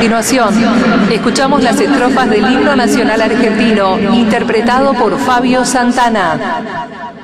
continuación, escuchamos las estrofas del himno nacional argentino, interpretado por Fabio Santana.